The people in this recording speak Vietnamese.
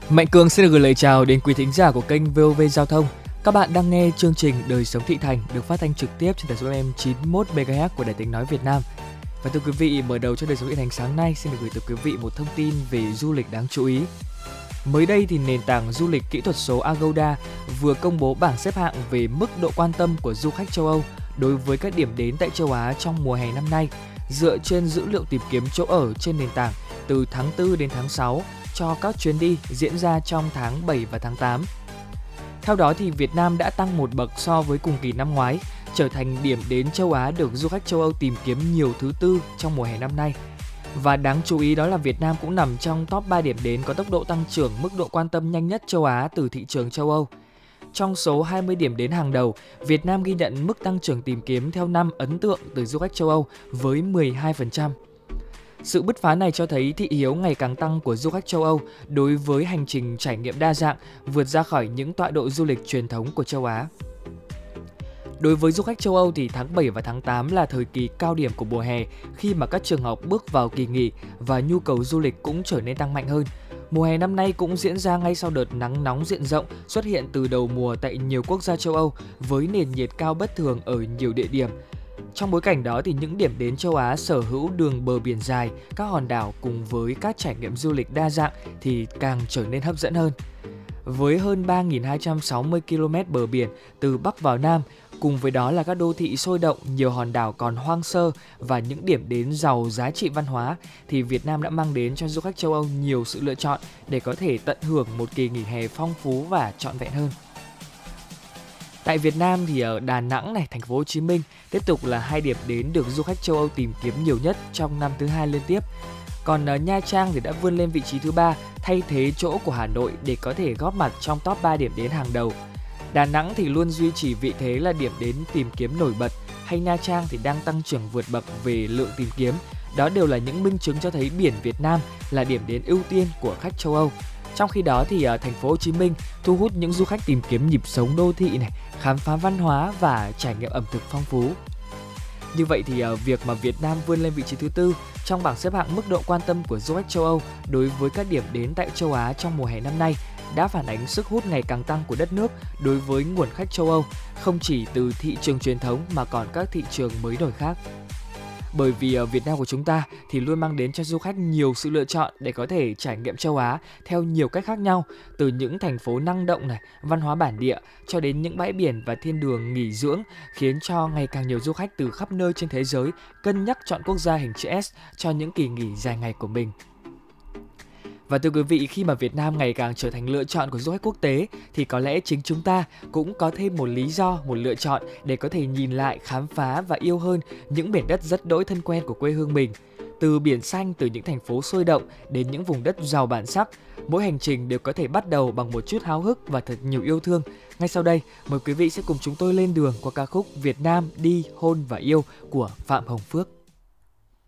Mạnh Cường xin được gửi lời chào đến quý thính giả của kênh VOV Giao thông. Các bạn đang nghe chương trình Đời sống thị thành được phát thanh trực tiếp trên tần số FM 91 MHz của Đài Tiếng nói Việt Nam. Và thưa quý vị, mở đầu cho Đời sống thị thành sáng nay xin được gửi tới quý vị một thông tin về du lịch đáng chú ý. Mới đây thì nền tảng du lịch kỹ thuật số Agoda vừa công bố bảng xếp hạng về mức độ quan tâm của du khách châu Âu đối với các điểm đến tại châu Á trong mùa hè năm nay, dựa trên dữ liệu tìm kiếm chỗ ở trên nền tảng từ tháng 4 đến tháng 6 cho các chuyến đi diễn ra trong tháng 7 và tháng 8. Theo đó thì Việt Nam đã tăng một bậc so với cùng kỳ năm ngoái, trở thành điểm đến châu Á được du khách châu Âu tìm kiếm nhiều thứ tư trong mùa hè năm nay. Và đáng chú ý đó là Việt Nam cũng nằm trong top 3 điểm đến có tốc độ tăng trưởng mức độ quan tâm nhanh nhất châu Á từ thị trường châu Âu. Trong số 20 điểm đến hàng đầu, Việt Nam ghi nhận mức tăng trưởng tìm kiếm theo năm ấn tượng từ du khách châu Âu với 12%. Sự bứt phá này cho thấy thị hiếu ngày càng tăng của du khách châu Âu đối với hành trình trải nghiệm đa dạng, vượt ra khỏi những tọa độ du lịch truyền thống của châu Á. Đối với du khách châu Âu thì tháng 7 và tháng 8 là thời kỳ cao điểm của mùa hè, khi mà các trường học bước vào kỳ nghỉ và nhu cầu du lịch cũng trở nên tăng mạnh hơn. Mùa hè năm nay cũng diễn ra ngay sau đợt nắng nóng diện rộng xuất hiện từ đầu mùa tại nhiều quốc gia châu Âu với nền nhiệt cao bất thường ở nhiều địa điểm. Trong bối cảnh đó thì những điểm đến châu Á sở hữu đường bờ biển dài, các hòn đảo cùng với các trải nghiệm du lịch đa dạng thì càng trở nên hấp dẫn hơn. Với hơn 3.260 km bờ biển từ Bắc vào Nam, cùng với đó là các đô thị sôi động, nhiều hòn đảo còn hoang sơ và những điểm đến giàu giá trị văn hóa, thì Việt Nam đã mang đến cho du khách châu Âu nhiều sự lựa chọn để có thể tận hưởng một kỳ nghỉ hè phong phú và trọn vẹn hơn. Tại Việt Nam thì ở Đà Nẵng này, thành phố Hồ Chí Minh tiếp tục là hai điểm đến được du khách châu Âu tìm kiếm nhiều nhất trong năm thứ hai liên tiếp. Còn Nha Trang thì đã vươn lên vị trí thứ 3, thay thế chỗ của Hà Nội để có thể góp mặt trong top 3 điểm đến hàng đầu. Đà Nẵng thì luôn duy trì vị thế là điểm đến tìm kiếm nổi bật, hay Nha Trang thì đang tăng trưởng vượt bậc về lượng tìm kiếm. Đó đều là những minh chứng cho thấy biển Việt Nam là điểm đến ưu tiên của khách châu Âu. Trong khi đó thì thành phố Hồ Chí Minh thu hút những du khách tìm kiếm nhịp sống đô thị này, khám phá văn hóa và trải nghiệm ẩm thực phong phú. Như vậy thì việc mà Việt Nam vươn lên vị trí thứ 4 trong bảng xếp hạng mức độ quan tâm của du khách châu Âu đối với các điểm đến tại châu Á trong mùa hè năm nay đã phản ánh sức hút ngày càng tăng của đất nước đối với nguồn khách châu Âu, không chỉ từ thị trường truyền thống mà còn các thị trường mới nổi khác. Bởi vì ở Việt Nam của chúng ta thì luôn mang đến cho du khách nhiều sự lựa chọn để có thể trải nghiệm châu Á theo nhiều cách khác nhau, từ những thành phố năng động này, văn hóa bản địa cho đến những bãi biển và thiên đường nghỉ dưỡng, khiến cho ngày càng nhiều du khách từ khắp nơi trên thế giới cân nhắc chọn quốc gia hình chữ S cho những kỳ nghỉ dài ngày của mình. Và thưa quý vị, khi mà Việt Nam ngày càng trở thành lựa chọn của du khách quốc tế thì có lẽ chính chúng ta cũng có thêm một lý do, một lựa chọn để có thể nhìn lại, khám phá và yêu hơn những miền đất rất đỗi thân quen của quê hương mình. Từ biển xanh, từ những thành phố sôi động đến những vùng đất giàu bản sắc, mỗi hành trình đều có thể bắt đầu bằng một chút háo hức và thật nhiều yêu thương. Ngay sau đây, mời quý vị sẽ cùng chúng tôi lên đường qua ca khúc Việt Nam đi, hôn và yêu của Phạm Hồng Phước.